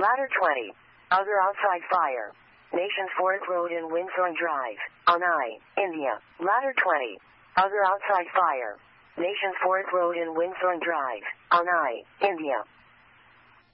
Ladder 20. Other outside fire. Nations Forest Road in Windthorn Drive, Anai, India. Ladder 20. Other outside fire. Nations Forest Road in Windthorn Drive, Anai, India.